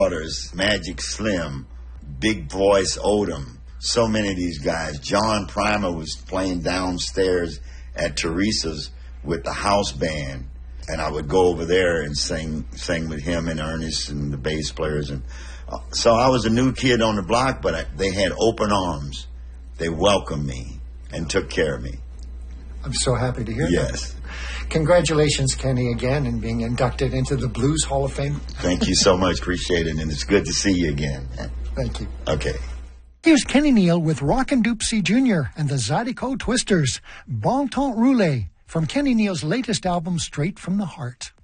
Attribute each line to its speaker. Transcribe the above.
Speaker 1: Waters, Magic Slim, Big Voice Odom, so many of these guys. John Primer was playing downstairs at Teresa's with the house band, and I would go over there and sing with him and Ernest and the bass players. And so I was a new kid on the block, but they had open arms. They welcomed me and took care of me.
Speaker 2: I'm so happy to hear that.
Speaker 1: Yes.
Speaker 2: Congratulations, Kenny, again, in being inducted into the Blues Hall of Fame.
Speaker 1: Thank you so much. Appreciate it. And it's good to see you again.
Speaker 2: Thank you.
Speaker 1: Okay.
Speaker 2: Here's Kenny Neal with Rockin' Doopsie Jr. and the Zydeco Twisters, Bon Temps Roulé, from Kenny Neal's latest album, Straight from the Heart.